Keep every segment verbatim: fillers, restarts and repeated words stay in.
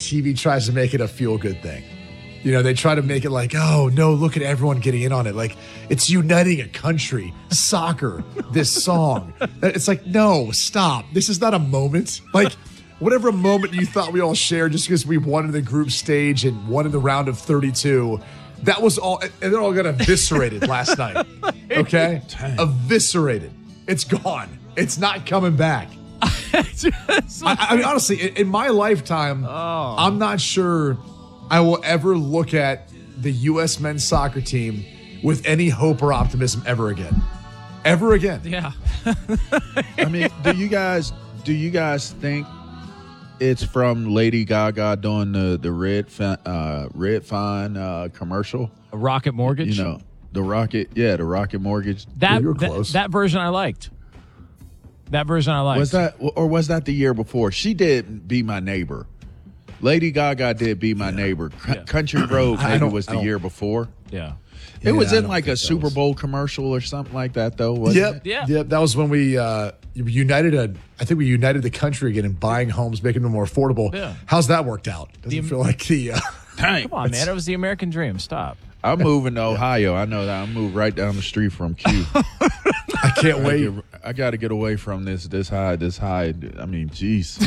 T V tries to make it a feel-good thing. You know, they try to make it like, oh, no, look at everyone getting in on it. Like, it's uniting a country. Soccer, this song. It's like, no, stop. This is not a moment. Like, whatever moment you thought we all shared just because we won in the group stage and won in the round of thirty-two, that was all, and they're all got eviscerated last night. Okay? Dang. Eviscerated. It's gone. It's not coming back. I, I mean, honestly, in, in my lifetime, oh. I'm not sure I will ever look at the U S men's soccer team with any hope or optimism ever again. Ever again. Yeah. I mean, do you guys do you guys think it's from Lady Gaga doing the the Red uh, Red Fine uh, commercial? A Rocket Mortgage? You know, the Rocket, yeah, the Rocket Mortgage. That yeah, that, that version I liked. That version I liked. Was that, or was that the year before? She did Be My Neighbor. Lady Gaga did Be My yeah. Neighbor. C- yeah. Country Road maybe was the year before. Yeah. It yeah, was in like a Super was... Bowl commercial or something like that, though, wasn't yep. it? Yeah. Yep. That was when we uh, united a, I think we united the country again in buying homes, making them more affordable. Yeah. How's that worked out? Doesn't the, feel like the. Uh, Dang. Come on, man. It was the American dream. Stop. I'm moving to Ohio. I know that. I'm moving right down the street from Q. I can't wait. I, I got to get away from this, this high, this high. I mean, jeez.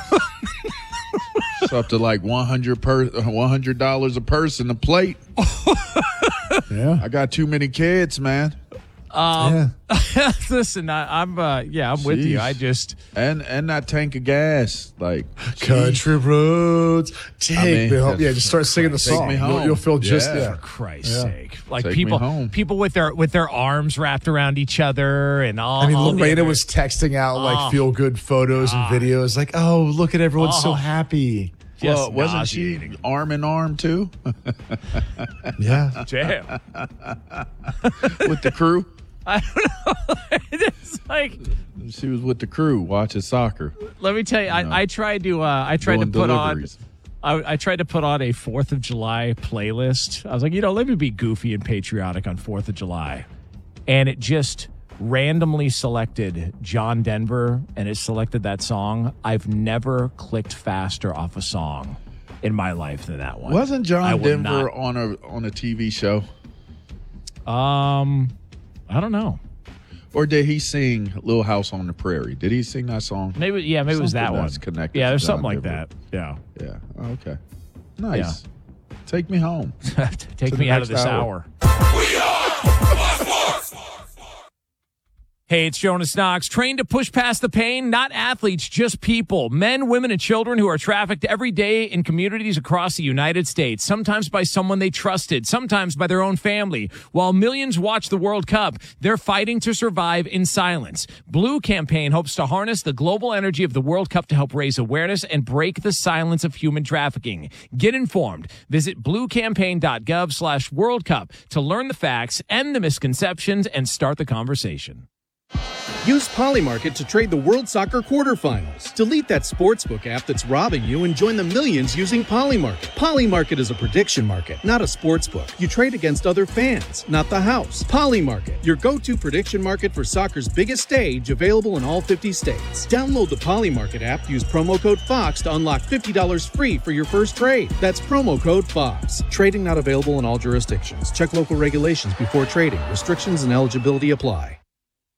It's up to like one hundred per one hundred dollars a person a plate. Yeah, I got too many kids, man. Um, yeah. Listen, I, I'm uh, yeah, I'm Jeez. with you. I just and and that tank of gas, like country roads, take I mean, me home. Yeah, just start singing the song. Me home. You'll, you'll feel just yeah. yeah. for Christ's yeah. sake. Like take people, people with their with their arms wrapped around each other and all. I mean, all Lorena was texting out like oh. feel good photos and videos, like, oh, look at everyone oh. so happy. Well, wasn't she arm in arm too? Yeah, jam with the crew. I don't know. It's like she was with the crew watching soccer. Let me tell you, you know, I, I tried to. Uh, I tried to put deliveries. on. I, I tried to put on a Fourth of July playlist. I was like, you know, let me be goofy and patriotic on Fourth of July, and it just randomly selected John Denver, and it selected that song. I've never clicked faster off a song in my life than that one. Wasn't John Denver not. on a on a T V show? Um. I don't know. Or did he sing Little House on the Prairie? Did he sing that song? Maybe, yeah, maybe something it was that one. Connected yeah, there's something Denver. like that. Yeah. Yeah. Oh, okay. Nice. Yeah. Take me home. Take me out of this hour. hour. We are Sports. Hey, it's Jonas Knox. Trained to push past the pain? Not athletes, just people. Men, women, and children who are trafficked every day in communities across the United States. Sometimes by someone they trusted, sometimes by their own family. While millions watch the World Cup, they're fighting to survive in silence. Blue Campaign hopes to harness the global energy of the World Cup to help raise awareness and break the silence of human trafficking. Get informed. Visit bluecampaign.gov slash World Cup to learn the facts, end the misconceptions, and start the conversation. Use Polymarket to trade the World Soccer quarterfinals. Delete that sportsbook app that's robbing you and join the millions using Polymarket. Polymarket is a prediction market, not a sportsbook. You trade against other fans, not the house. Polymarket, your go-to prediction market for soccer's biggest stage, available in all fifty states. Download the Polymarket app, use promo code FOX to unlock fifty dollars free for your first trade. That's promo code FOX. Trading not available in all jurisdictions. Check local regulations before trading. Restrictions and eligibility apply.